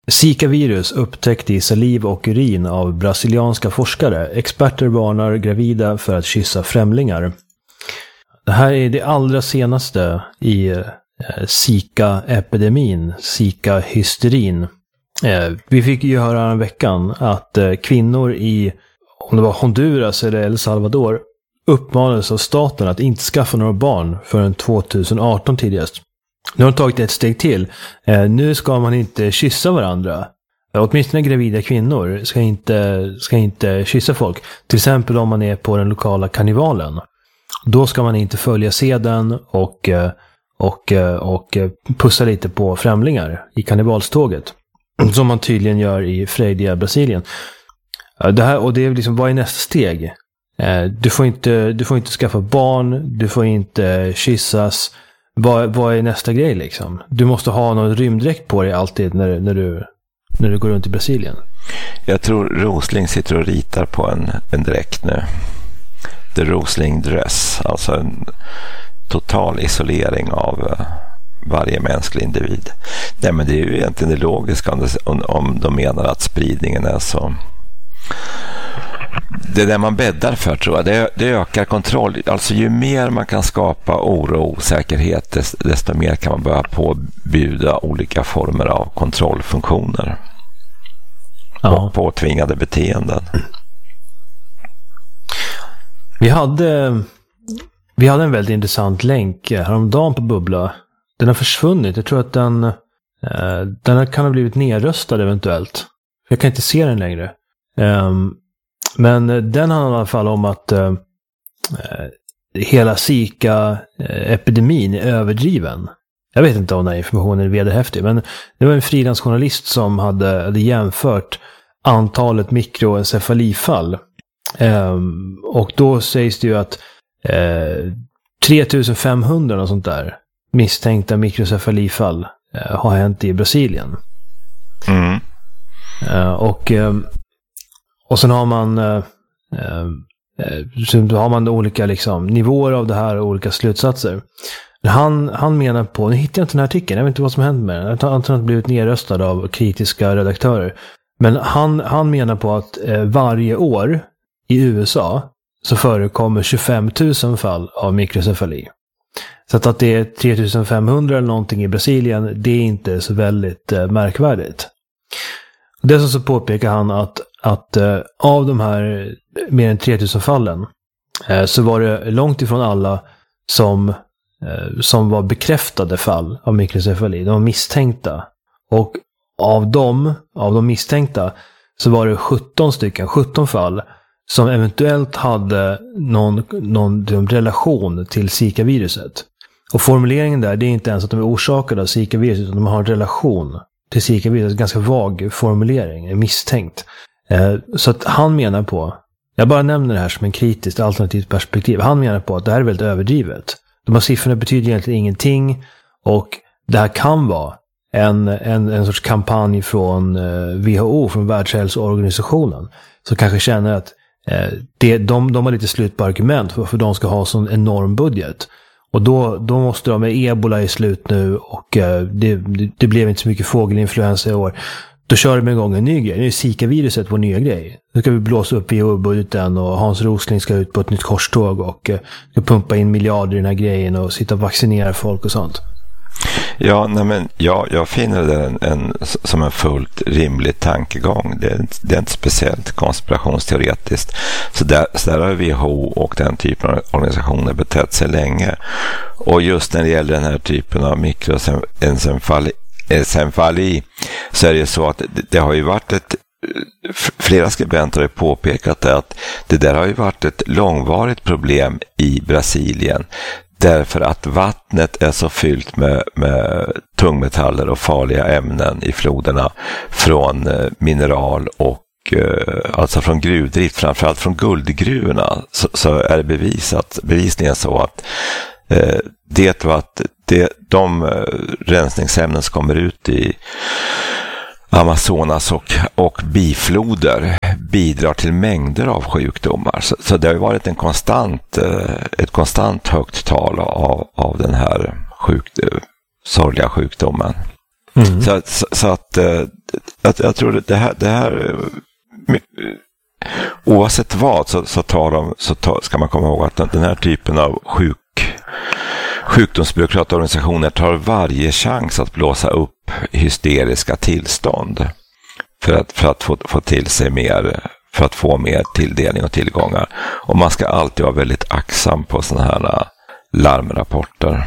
Zika-virus upptäckt i saliv och urin av brasilianska forskare. Experter varnar gravida för att kyssa främlingar. Det här är det allra senaste i Zika-epidemin, Zika-hysterin. Vi fick ju höra en veckan att kvinnor i, om det var Honduras eller El Salvador, uppmanades av staten att inte skaffa några barn förrän 2018 tidigast. Nu har de tagit ett steg till. Nu ska man inte kyssa varandra. Åtminstone gravida kvinnor ska inte kyssa folk. Till exempel om man är på den lokala karnevalen. Då ska man inte följa seden och pussa lite på främlingar i karnevalståget. Som man tydligen gör i Fredia, Brasilien. Det här, och det är liksom, vad är nästa steg? Du får inte skaffa barn, du får inte kyssas. Vad är nästa grej liksom? Du måste ha någon rymddräkt på dig alltid när du går runt i Brasilien. Jag tror Rosling sitter och ritar på en dräkt nu. The Rosling Dress, alltså en total isolering av varje mänsklig individ. Nej, men det är ju egentligen det logiska om de menar att spridningen är så. Det där man bäddar för, tror jag, det ökar kontroll. Alltså ju mer man kan skapa oro och osäkerhet, desto mer kan man börja påbjuda olika former av kontrollfunktioner. Ja. Och påtvingade beteenden. Vi hade en väldigt intressant länk häromdagen på Bubbla. Den har försvunnit. Jag tror att den kan ha blivit nedröstad eventuellt. Jag kan inte se den längre. Men den handlar i alla fall om att hela Zika-epidemin är överdriven. Jag vet inte om den här informationen är vederhäftig, men det var en frilansjournalist som hade jämfört antalet mikroencefalifall. Och då sägs det ju att 3500 och sånt där misstänkta mikroencefalifall har hänt i Brasilien. Mm. Och sen har man olika liksom nivåer av det här och olika slutsatser. Han menar på, nu hittar jag inte den här artikeln, jag vet inte vad som hänt med den. Jag har antagligen blivit nedröstad av kritiska redaktörer. Men han menar på att varje år i USA så förekommer 25 000 fall av mikroencefali. Så att det är 3500 eller någonting i Brasilien, det är inte så väldigt märkvärdigt. Dessutom så påpekar han att av de här mer än 3000 fallen så var det långt ifrån alla som var bekräftade fall av mikroencefali. De var misstänkta. Och av de misstänkta så var det 17 fall som eventuellt hade någon relation till Zika-viruset. Och formuleringen där, det är inte ens att de är orsakade av Zika-viruset, utan de har en relation till Zika-viruset. Ganska vag formulering, misstänkt. Så att han menar på, jag bara nämner det här som en kritiskt alternativt perspektiv, han menar på att det här är väldigt överdrivet. De här siffrorna betyder egentligen ingenting, och det här kan vara en sorts kampanj från WHO, från Världshälsoorganisationen, som kanske känner att de har lite slut på argument för de ska ha sån enorm budget. Och då måste de med Ebola i slut nu, och det blev inte så mycket fågelinfluensa i år. Då kör de igång en ny grej. Nu är Zika-viruset vår nya grej. Nu ska vi blåsa upp WHO-budgeten, och Hans Rosling ska ut på ett nytt korståg och ska pumpa in miljarder i den här grejen och sitta och vaccinera folk och sånt. Ja, nej, men jag finner det som en fullt rimlig tankegång. Det är inte speciellt konspirationsteoretiskt. Så där har WHO och den typen av organisationer betett sig länge. Och just när det gäller den här typen av mikroencefali så är det så att det har ju varit flera skribenter har ju påpekat att det där har ju varit ett långvarigt problem i Brasilien. Därför att vattnet är så fyllt med tungmetaller och farliga ämnen i floderna från mineral och alltså från gruvdrift, framförallt från guldgruvorna, så är det bevisligen så att de rensningsämnen som kommer ut i Amazonas och bifloder bidrar till mängder av sjukdomar. Så det har ju varit ett konstant högt tal av den här sorgliga sjukdomen. Mm. Så att jag tror det här oavsett vad så ska man komma ihåg att den här typen av sjukdomsbyråkratorganisationer tar varje chans att blåsa upp hysteriska tillstånd för att få till sig mer, för att få mer tilldelning och tillgångar. Och man ska alltid vara väldigt aktsam på sådana här larmrapporter.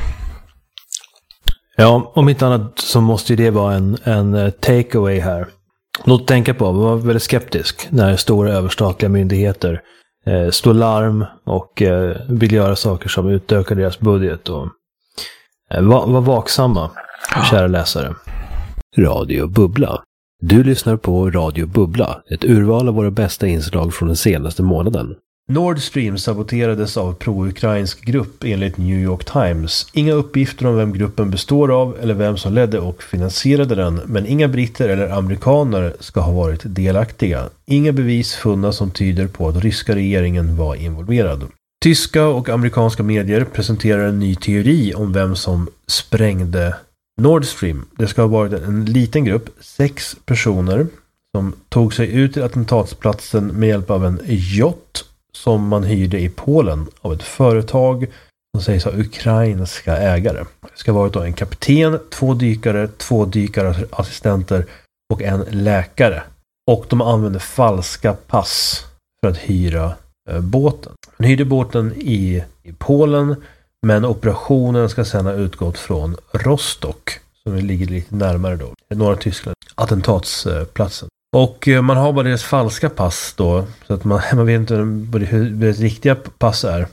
Ja, om inte annat så måste ju det vara en takeaway här. Något att tänka på, var väldigt skeptisk när stora överstatliga myndigheter står larm och vill göra saker som utökar deras budget. Och var vaksamma, kära läsare. Radio Bubbla. Du lyssnar på Radio Bubbla, ett urval av våra bästa inslag från den senaste månaden. Nord Stream saboterades av pro-ukrainsk grupp enligt New York Times. Inga uppgifter om vem gruppen består av eller vem som ledde och finansierade den, men inga britter eller amerikaner ska ha varit delaktiga. Inga bevis funna som tyder på att ryska regeringen var involverad. Tyska och amerikanska medier presenterar en ny teori om vem som sprängde Nord Stream. Det ska ha varit en liten grupp, 6 personer, som tog sig ut till attentatsplatsen med hjälp av en yacht som man hyrde i Polen av ett företag som sägs ha ukrainska ägare. Det ska ha varit då en kapten, 2 dykare, 2 dykarassistenter och en läkare. Och de använde falska pass för att hyra båten. Man hyrde båten i Polen, men operationen ska sedan ha utgått från Rostock, som ligger lite närmare då, norra Tyskland, attentatsplatsen. Och man har bara deras falska pass då, så att man vet inte hur deras riktiga pass är.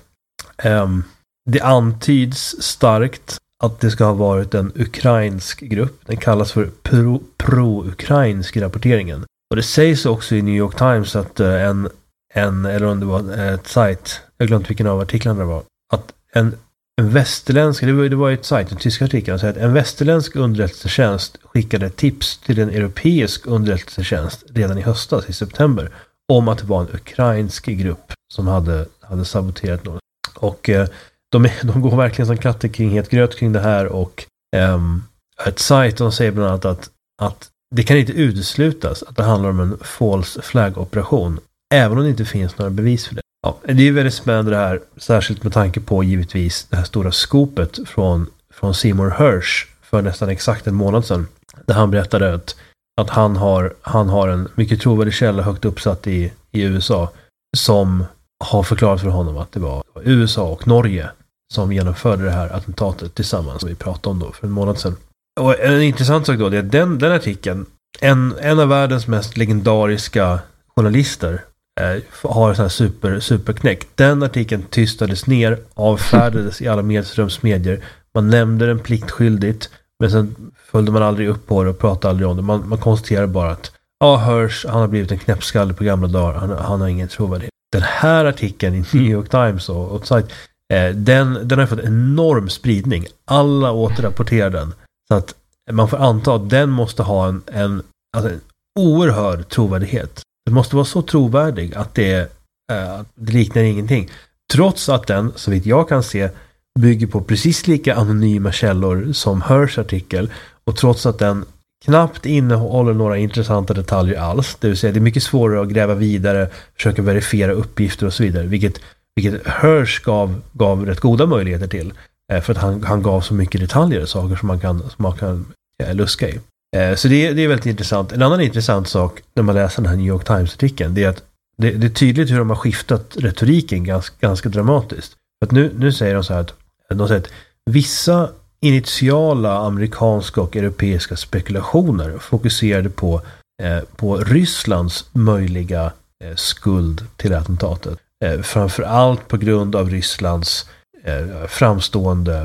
Det antyds starkt att det ska ha varit en ukrainsk grupp. Den kallas för pro-ukrainsk rapporteringen. Och det sägs också i New York Times att eller om det var ett sajt, jag glömde vilken av artiklarna det var, att en västerländsk, det var ett sajt, en tysk artikel, att en västerländsk underrättelsetjänst skickade tips till en europeisk underrättelsetjänst redan i höstas, i september, om att det var en ukrainsk grupp som hade saboterat något. Och de går verkligen som katter kring het gröt kring det här, och ett sajt, de säger bland annat att det kan inte uteslutas att det handlar om en false flag-operation, även om det inte finns några bevis för det. Ja, det är väldigt spännande det här, särskilt med tanke på givetvis det här stora skopet från Seymour Hersh för nästan exakt en månad sedan, där han berättade att han har en mycket trovärdig källa högt uppsatt i USA som har förklarat för honom att det var USA och Norge som genomförde det här attentatet tillsammans, som vi pratade om då för en månad sedan. Och en intressant sak då är att den artikeln, en av världens mest legendariska journalister har en sån här superknäck. Den artikeln tystades ner, avfärdades i alla medier. Man nämnde den pliktskyldigt, men sen följde man aldrig upp på det och pratade aldrig om det. Man konstaterar bara att Hersh, han har blivit en knäppskalle på gamla dagar. Han har ingen trovärdighet. Den här artikeln i New York Times och den har fått enorm spridning. Alla återrapporterar den. Så att man får anta att den måste ha en oerhörd trovärdighet. Det måste vara så trovärdig att det liknar ingenting. Trots att den, så vitt jag kan se, bygger på precis lika anonyma källor som Hersh artikel, och trots att den knappt innehåller några intressanta detaljer alls. Det vill säga, det är mycket svårare att gräva vidare, försöka verifiera uppgifter och så vidare, vilket Hersh gav rätt goda möjligheter till, för att han gav så mycket detaljer, saker som man kan luska i. Så det är väldigt intressant. En annan intressant sak när man läser den här New York Times-artikeln, det är att det är tydligt hur de har skiftat retoriken ganska dramatiskt. För att nu säger de så här att vissa initiala amerikanska och europeiska spekulationer fokuserade på Rysslands möjliga skuld till attentatet. Framförallt på grund av Rysslands framstående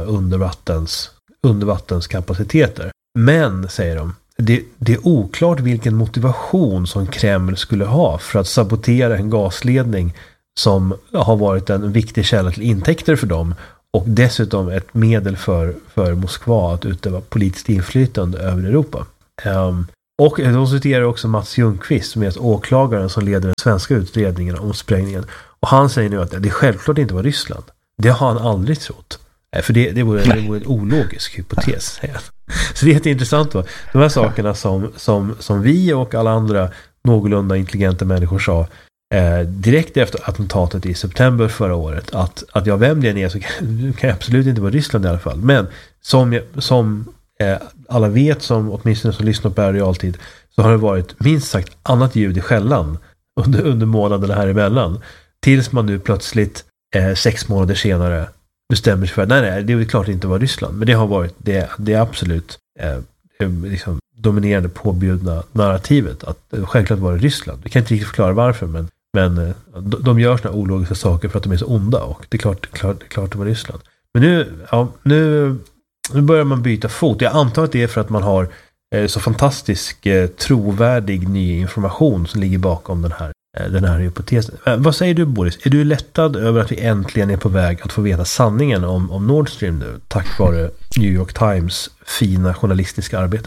undervattenskapaciteter. Men, säger de, det är oklart vilken motivation som Kreml skulle ha för att sabotera en gasledning som har varit en viktig källa till intäkter för dem, och dessutom ett medel för Moskva att utöva politiskt inflytande över Europa. Och de citerar också Mats Ljungqvist, som är åklagaren som leder den svenska utredningen om sprängningen. Och han säger nu att det självklart inte var Ryssland. Det har han aldrig trott. För det vore en ologisk hypotes. Så det är jätteintressant då. De här sakerna som vi och alla andra någorlunda intelligenta människor sa direkt efter attentatet i september förra året, att jag vem det än är så kan jag absolut inte vara Ryssland i alla fall. Men som alla vet, som åtminstone som lyssnar på realtid, så har det varit minst sagt annat ljud i skällan under månaderna här emellan. Tills man nu plötsligt 6 månader senare bestämmer sig för att nej, det är väl klart inte var Ryssland. Men det har varit det absolut liksom dominerande påbjudna narrativet att självklart var det Ryssland. Vi kan inte riktigt förklara varför, men de gör såna ologiska saker för att de är så onda, och det är klart det var Ryssland. Men nu börjar man byta fot. Jag antar att det är för att man har så fantastisk trovärdig ny information som ligger bakom den här hypotesen. Vad säger du, Boris? Är du lättad över att vi äntligen är på väg att få veta sanningen om Nord Stream nu, tack vare New York Times fina journalistiska arbete?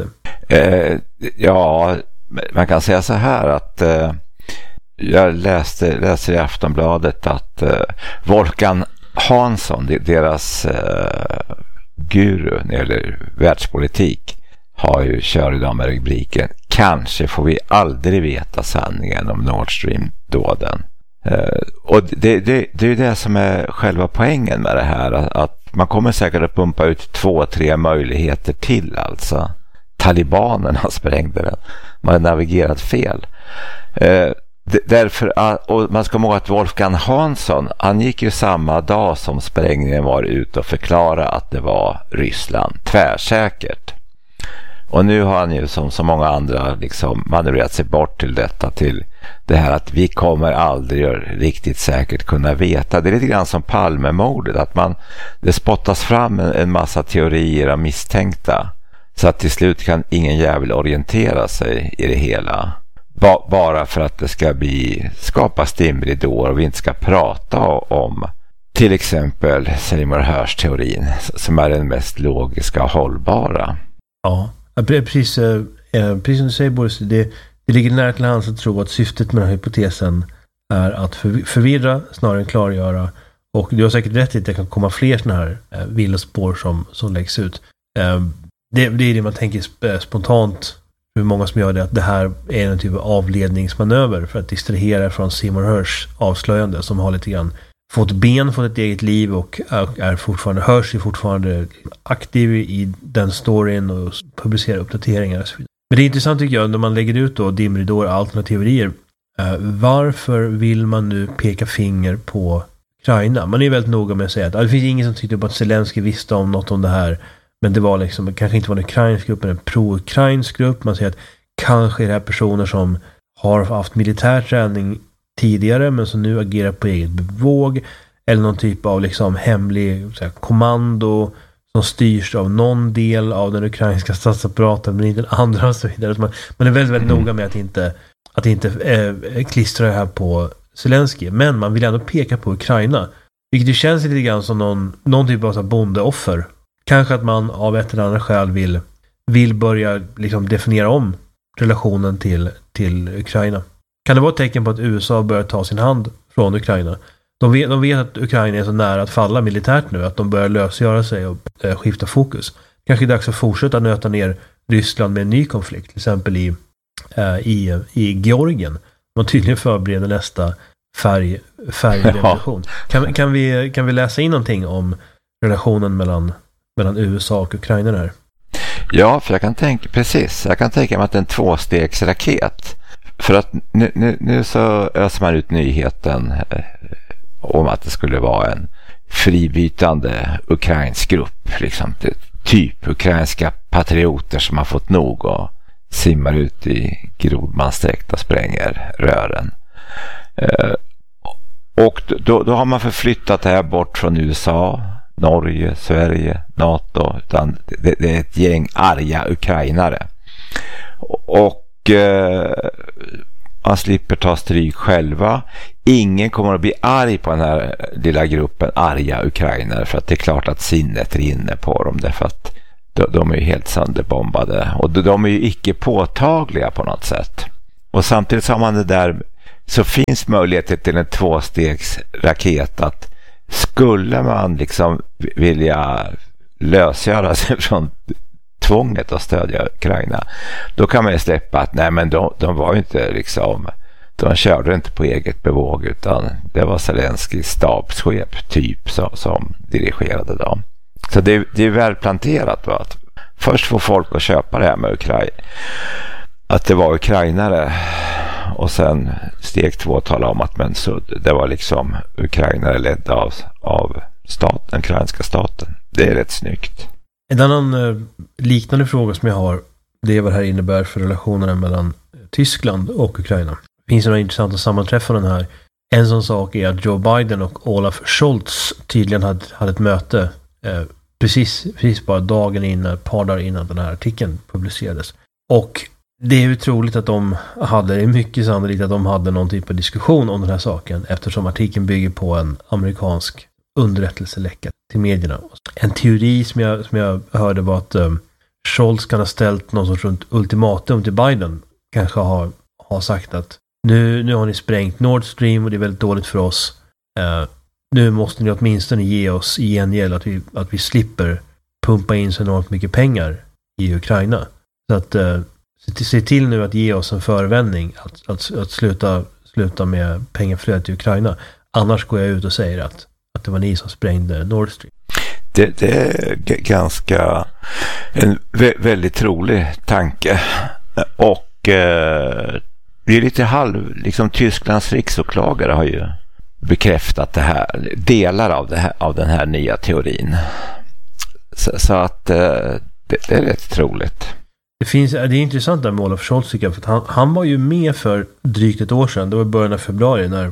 Ja, man kan säga så här att jag läser i Aftonbladet att Volkan Hansson, deras guru när det gäller världspolitik, har ju kört idag med rubriken "Kanske får vi aldrig veta sanningen om Nord Stream-dåden". Och det är ju det som är själva poängen med det här, att man kommer säkert att pumpa ut 2-3 möjligheter till. Alltså talibanerna sprängde den, man har navigerat fel. Därför, och man ska komma ihåg att Wolfgang Hansson, han gick ju samma dag som sprängningen var ute och förklara att det var Ryssland, tvärsäkert. Och nu har han ju som så många andra liksom manövrerat sig bort till detta, till det här att vi kommer aldrig riktigt säkert kunna veta. Det är lite grann som Palmemordet, att det spottas fram en massa teorier av misstänkta, så att till slut kan ingen jävel orientera sig i det hela. Bara för att det ska skapas dimridåer och vi inte ska prata om till exempel Seymour Hersh-teorin, som är den mest logiska och hållbara. Ja, precis som du säger, Boris, det ligger nära till hands att tro att syftet med den här hypotesen är att förvirra snarare än klargöra. Och du har säkert rätt i att det kan komma fler sådana här villospår som läggs ut. Det är det man tänker spontant, hur många som gör det, att det här är en typ av avledningsmanöver för att distrahera från Seymour Hersh avslöjande, som har lite grann fått ett eget liv och Hersh är fortfarande aktiv i den storyn och publicerar uppdateringar och så vidare. Men det är intressant tycker jag när man lägger ut då dimridåer och alternativa teorier. Varför vill man nu peka finger på Ukraina? Man är väldigt noga med att säga att det finns ingen som tyckte på att Zelensky visste om något om det här. Men det var liksom, kanske inte var en ukrainsk grupp, men en pro-ukrainsk grupp. Man säger att kanske är det här personer som har haft militär träning tidigare, men som nu agerar på eget bevåg. Eller någon typ av liksom hemlig kommando som styrs av någon del av den ukrainska statsapparaten, men inte den andra och så vidare. Så man är väldigt, väldigt noga med att inte klistra det här på Zelensky. Men man vill ändå peka på Ukraina. Vilket ju känns lite grann som någon typ av bondeoffer. Kanske att man av ett eller annat skäl vill börja liksom definiera om relationen till Ukraina. Kan det vara ett tecken på att USA börjar ta sin hand från Ukraina? De vet att Ukraina är så nära att falla militärt nu, att de börjar lösgöra sig och skifta fokus. Kanske är det dags att fortsätta nöta ner Ryssland med en ny konflikt, till exempel i Georgien. Man tydligen förbereder nästa färgrevolution. Ja. Kan vi läsa in någonting om relationen mellan USA och Ukraina där? Ja, för jag kan tänka mig att det är en 2-stegsraket. För att nu så öser man ut nyheten om att det skulle vara en fribytande ukrainsk grupp, liksom typ ukrainska patrioter som har fått nog och simmar ut i grodmansträkt och spränger rören. Och då har man förflyttat det här bort från USA, Norge, Sverige, NATO, utan det är ett gäng arga ukrainare. Och man slipper ta stryk själva. Ingen kommer att bli arg på den här lilla gruppen arga ukrainare, för att det är klart att sinnet är inne på dem, därför att de är ju helt sönderbombade och de är ju icke påtagliga på något sätt. Och samtidigt som man det där, så finns möjligheter till en 2-stegsraket, att skulle man liksom vilja lösgöra sig från tvånget att stödja Ukraina. Då kan man ju släppa att nej, men de var ju inte liksom, de körde inte på eget bevåg, utan det var Zelenskyjs stabschef typ som dirigerade dem. Så det är välplanterat, va? Att först få folk att köpa det här med Ukraina, att det var ukrainare, och sen steg 2 tala om att det var liksom ukrainare ledda av den ukrainska staten. Det är rätt snyggt. En annan liknande fråga som jag har, det är vad det här innebär för relationerna mellan Tyskland och Ukraina. Det finns några intressanta sammanträffanden här. En sån sak är att Joe Biden och Olaf Scholz tydligen hade ett möte precis bara dagen innan, ett par dagar innan den här artikeln publicerades. Och det är ju troligt att det är mycket sannolikt att de hade någon typ av diskussion om den här saken, eftersom artikeln bygger på en amerikansk underrättelseläcka till medierna. En teori som jag hörde var att Scholz kan ha ställt någon sorts ultimatum till Biden. Kanske har sagt att nu har ni sprängt Nord Stream och det är väldigt dåligt för oss. Nu måste ni åtminstone ge oss i gengäld att vi slipper pumpa in så enormt mycket pengar i Ukraina. Så att se till nu att ge oss en förevändning att sluta med pengaflödet till Ukraina. Annars går jag ut och säger att det var ni som sprängde Nord Stream. Det är ganska en väldigt trolig tanke. Och det är lite liksom Tysklands riksåklagare har ju bekräftat det här, delar av den här nya teorin. Så att det är rätt troligt. Det är intressant där med Olaf Scholz, för att han var ju med för drygt ett år sedan. Det var början av februari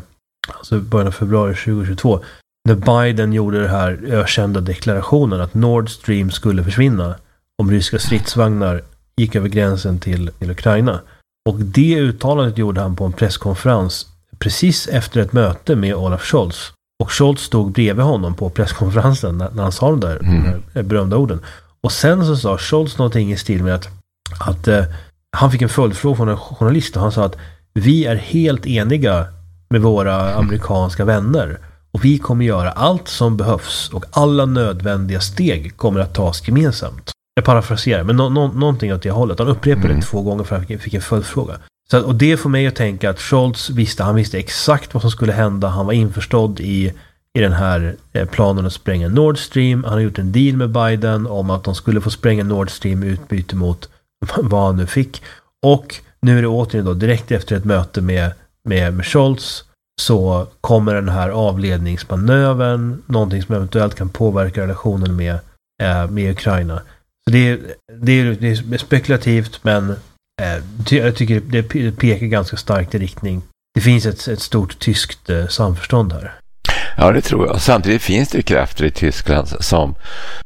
2022, när Biden gjorde det här ökända deklarationen att Nord Stream skulle försvinna om ryska stridsvagnar gick över gränsen till Ukraina. Och det uttalandet gjorde han på en presskonferens precis efter ett möte med Olaf Scholz. Och Scholz stod bredvid honom på presskonferensen när han sa de där berömda orden. Och sen så sa Scholz någonting i stil med att han fick en följdfråga från en journalist och han sa att vi är helt eniga med våra amerikanska vänner och vi kommer göra allt som behövs och alla nödvändiga steg kommer att tas gemensamt. Jag parafraserar, men någonting åt det hållet. Han upprepade det 2 gånger för att han fick en följdfråga. Och det får mig att tänka att Scholz visste exakt vad som skulle hända. Han var införstådd i den här planen att spränga Nord Stream. Han har gjort en deal med Biden om att de skulle få spränga Nord Stream i utbyte mot vad han nu fick. Och nu är det återigen då, direkt efter ett möte med Scholz, så kommer den här avledningsmanövern, någonting som eventuellt kan påverka relationen med Ukraina. Så det är spekulativt, men jag tycker det pekar ganska starkt i riktning. Det finns ett stort tyskt samförstånd här. Ja, det tror jag. Samtidigt finns det ju krafter i Tyskland som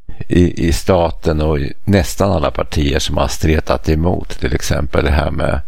i staten och i nästan alla partier som har stretat emot, till exempel det här med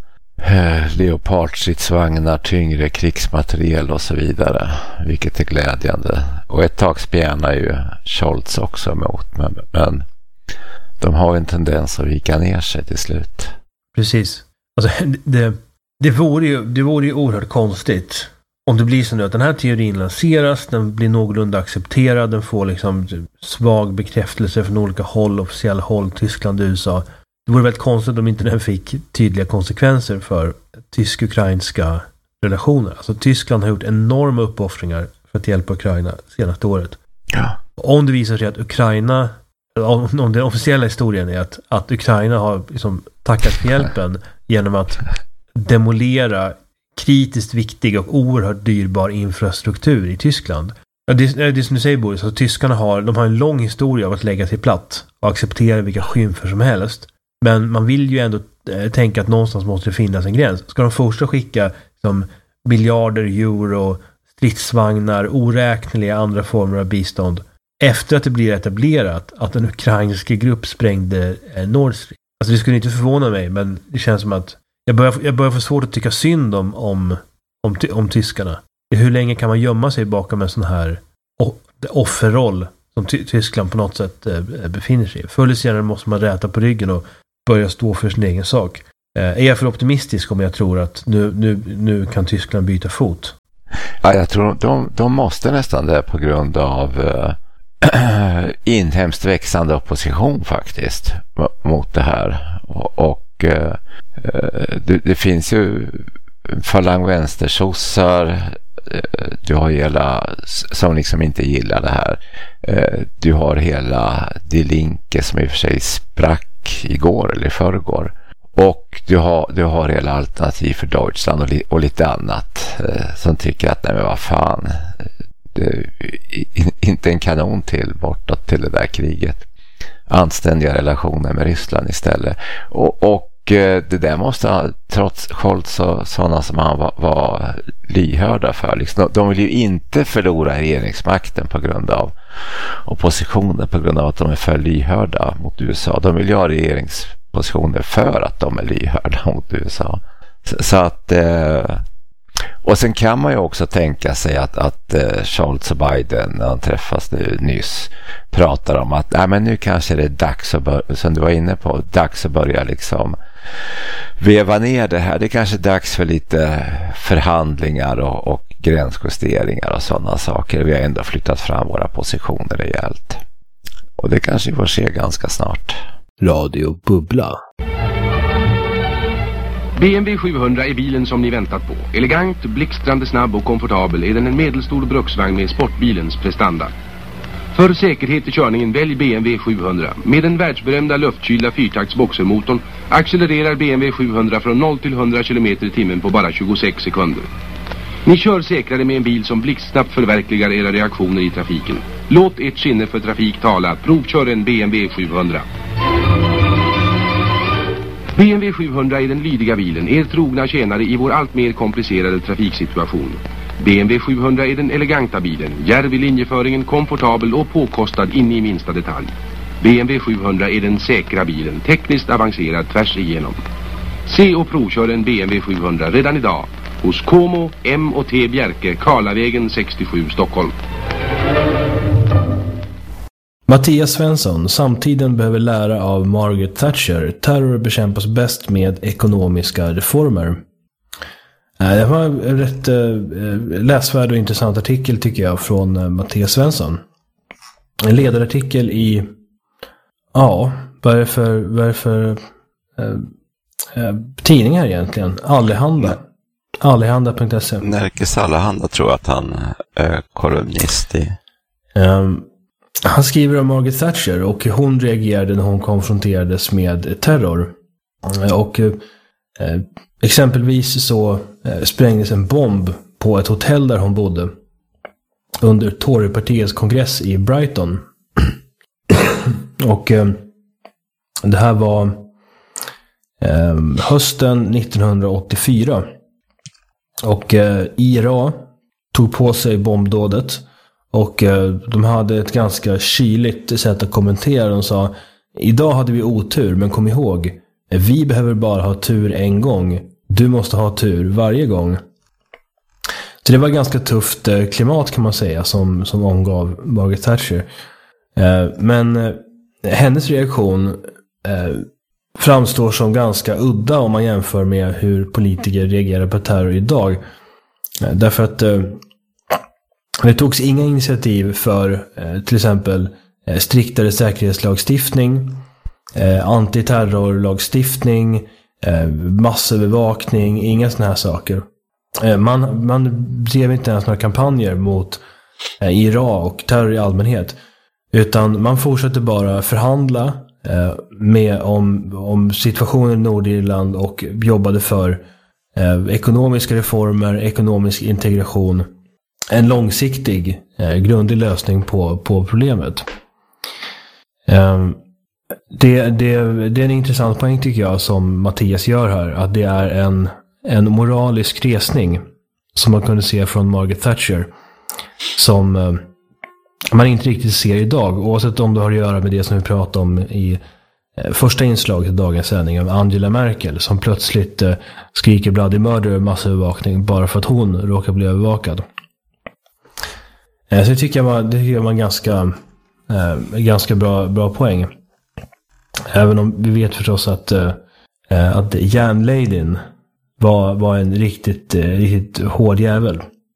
leopardstridsvagnar, tyngre krigsmateriel och så vidare, vilket är glädjande. Och ett tag spjärnar ju Scholz också emot, men de har en tendens att vika ner sig till slut. Precis. Alltså, det vore ju oerhört konstigt om det blir så nu att den här teorin lanseras, den blir någorlunda accepterad, den får liksom svag bekräftelse från olika håll, officiella håll, Tyskland, USA. Det vore väldigt konstigt om inte den fick tydliga konsekvenser för tysk-ukrainska relationer. Alltså Tyskland har gjort enorma uppoffringar för att hjälpa Ukraina senaste året. Ja. Om det visar sig att Ukraina, om den officiella historien är att Ukraina har liksom tackat för hjälpen genom att demolera kritiskt viktig och oerhört dyrbar infrastruktur i Tyskland. Ja, det som du säger, Boris, att tyskarna har en lång historia av att lägga sig platt och acceptera vilka skymfer som helst. Men man vill ju ändå tänka att någonstans måste det finnas en gräns. Ska de fortsätta skicka som miljarder euro, stridsvagnar, oräkneliga andra former av bistånd efter att det blir etablerat att en ukrainsk grupp sprängde Nord Stream? Alltså det skulle inte förvåna mig, men det känns som att jag börjar få svårt att tycka synd om tyskarna. Hur länge kan man gömma sig bakom en sån här offerroll som Tyskland på något sätt befinner sig i? Förr eller senare måste man räta på ryggen och börja stå för sin egen sak. Är jag för optimistisk om jag tror att nu kan Tyskland byta fot? Ja, jag tror de måste nästan det på grund av inhemskt växande opposition faktiskt mot det här. Och det finns ju falang vänstersossar, du har hela som liksom inte gillar det här. Du har hela Die Linke som i och för sig sprack igår eller i förrgår. Och du har hela Alternativ för Deutschland och lite annat som tycker att nej men vad fan, inte en kanon till bortåt till det där kriget. Anständiga relationer med Ryssland istället. Och det där måste ha, trots Scholz och sådana som han var lyhörda för. Liksom, de vill ju inte förlora regeringsmakten på grund av oppositionen, på grund av att de är för lyhörda mot USA. De vill ju ha regeringspositioner för att de är lyhörda mot USA. Så att... Och sen kan man ju också tänka sig att Scholz och Biden, när de träffas nu nyss, pratar om att men nu kanske det är dags att börja, som du var inne på, dags att börja liksom veva ner det här. Det är kanske dags för lite förhandlingar och gränsjusteringar och sådana saker. Vi har ändå flyttat fram våra positioner rejält. Och det kanske vi får se ganska snart. Radio Bubbla. BMW 700 är bilen som ni väntat på. Elegant, blixtrande snabb och komfortabel är den en medelstor bruksvagn med sportbilens prestanda. För säkerhet i körningen välj BMW 700. Med den världsberömda luftkylda fyrtakts boxermotorn accelererar BMW 700 från 0 till 100 km i timmen på bara 26 sekunder. Ni kör säkrare med en bil som blixtsnabbt förverkligar era reaktioner i trafiken. Låt ert sinne för trafik tala. Provkör en BMW 700. BMW 700 är den lydiga bilen, er trogna tjänare i vår allt mer komplicerade trafiksituation. BMW 700 är den eleganta bilen, djärv i linjeföringen, komfortabel och påkostad in i minsta detalj. BMW 700 är den säkra bilen, tekniskt avancerad tvärs igenom. Se och provkör en BMW 700 redan idag hos Como M&T Bjerke, Karlavägen 67, Stockholm. Mattias Svensson, samtiden behöver lära av Margaret Thatcher. Terror bekämpas bäst med ekonomiska reformer. Det var en rätt läsvärd och intressant artikel tycker jag från Mattias Svensson. En ledarartikel i vad är det för tidningar egentligen? Allehanda.se. Nerikes Allehanda tror jag att han är kolumnist i. Han skriver om Margaret Thatcher och hon reagerade när hon konfronterades med terror. Och exempelvis så sprängdes en bomb på ett hotell där hon bodde under Torypartiets kongress i Brighton. Och det här var hösten 1984. Och IRA tog på sig bombdådet. Och de hade ett ganska kyligt sätt att kommentera. De sa, idag hade vi otur, men kom ihåg, vi behöver bara ha tur en gång. Du måste ha tur varje gång. Så det var ganska tufft klimat kan man säga som omgav Margaret Thatcher. Men hennes reaktion framstår som ganska udda om man jämför med hur politiker reagerar på terror idag. Därför att det togs inga initiativ för till exempel striktare säkerhetslagstiftning, antiterrorlagstiftning, massövervakning, inga såna här saker. Man drev inte ens några kampanjer mot IRA och terror i allmänhet, utan man fortsatte bara förhandla om situationen i Nordirland och jobbade för ekonomiska reformer, ekonomisk integration, en långsiktig, grundlig lösning på problemet. Det är en intressant poäng tycker jag som Mattias gör här, att det är en moralisk resning som man kunde se från Margaret Thatcher som man inte riktigt ser idag, oavsett om det har att göra med det som vi pratade om i första inslaget i dagens sändning om Angela Merkel som plötsligt skriker bloody murder och massövervakning bara för att hon råkar bli övervakad. Så det tycker jag var ganska bra poäng. Även om vi vet förstås att järnladyn var en riktigt hård jävel.